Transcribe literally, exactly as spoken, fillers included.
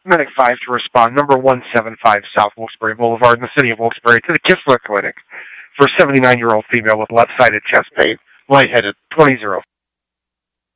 Medic five to respond, number one seventy-five South Wilkes-Barre Boulevard in the city of Wilkes-Barre to the Kistler Clinic for a seventy-nine-year-old female with left-sided chest pain, lightheaded, twenty oh